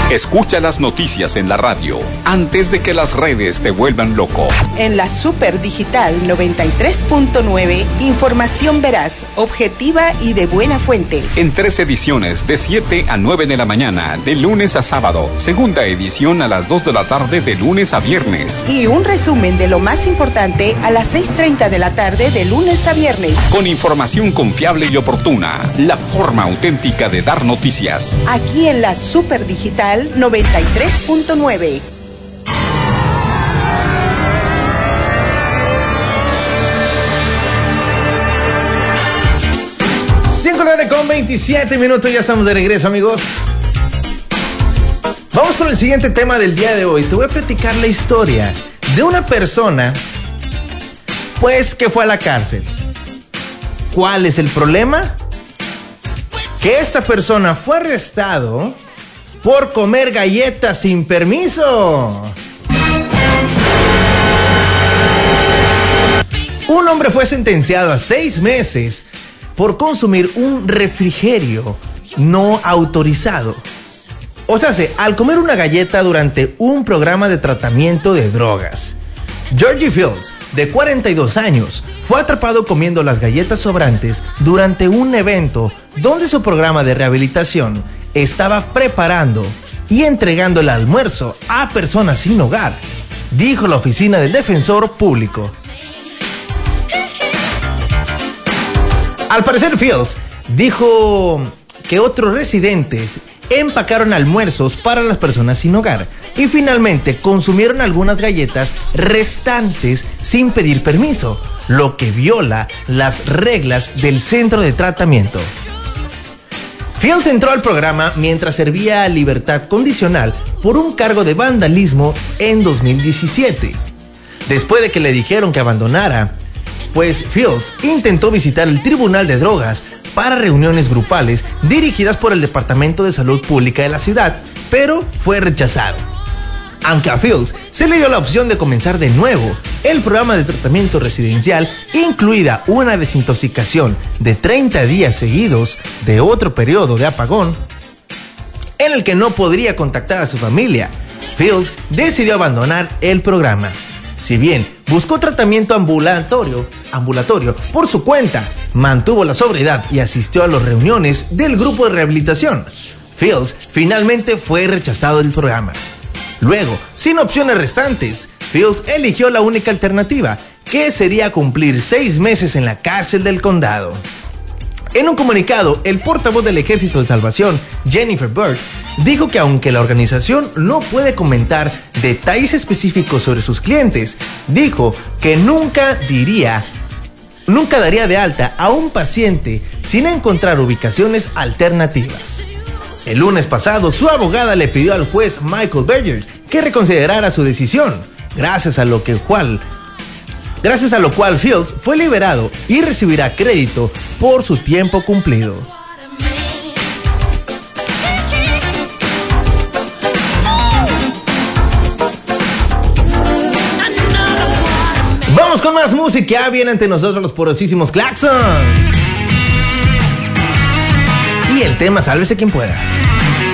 Escucha las noticias en la radio antes de que las redes te vuelvan loco. En la Super Digital 93.9, información veraz, objetiva y de buena fuente. En 3 ediciones de 7 a 9 de la mañana, de lunes a sábado. Segunda edición a las 2 de la tarde, de lunes a viernes. Y un resumen de lo más importante a las 6:30 de la tarde, de lunes a viernes. Con información confiable y oportuna. La forma auténtica de dar noticias. Aquí en la Super Digital 93.9. Con 27 minutos, ya estamos de regreso, amigos. Vamos con el siguiente tema del día de hoy. Te voy a platicar la historia de una persona, pues, que fue a la cárcel. ¿Cuál es el problema? Que esta persona fue arrestado por comer galletas sin permiso. Un hombre fue sentenciado a 6 meses por consumir un refrigerio no autorizado. O sea, al comer una galleta durante un programa de tratamiento de drogas. Georgie Fields, de 42 años, fue atrapado comiendo las galletas sobrantes durante un evento donde su programa de rehabilitación estaba preparando y entregando el almuerzo a personas sin hogar, dijo la oficina del defensor público. Al parecer, Fields dijo que otros residentes empacaron almuerzos para las personas sin hogar y finalmente consumieron algunas galletas restantes sin pedir permiso, lo que viola las reglas del centro de tratamiento. Fields entró al programa mientras servía libertad condicional por un cargo de vandalismo en 2017. Después de que le dijeron que abandonara, pues Fields intentó visitar el Tribunal de Drogas para reuniones grupales dirigidas por el Departamento de Salud Pública de la ciudad, pero fue rechazado. Aunque a Fields se le dio la opción de comenzar de nuevo el programa de tratamiento residencial, incluida una desintoxicación de 30 días seguidos de otro periodo de apagón, en el que no podría contactar a su familia, Fields decidió abandonar el programa. Si bien buscó tratamiento ambulatorio por su cuenta, mantuvo la sobriedad y asistió a las reuniones del grupo de rehabilitación, Fields finalmente fue rechazado del programa. Luego, sin opciones restantes, Fields eligió la única alternativa, que sería cumplir 6 meses en la cárcel del condado. En un comunicado, el portavoz del Ejército de Salvación, Jennifer Byrd, dijo que aunque la organización no puede comentar detalles específicos sobre sus clientes, dijo que nunca daría de alta a un paciente sin encontrar ubicaciones alternativas. El lunes pasado, su abogada le pidió al juez Michael Berger que reconsiderara su decisión, gracias a lo cual Fields fue liberado y recibirá crédito por su tiempo cumplido. Vamos con más música. Viene ante nosotros los porosísimos Klaxon. Y el tema Sálvese quien pueda.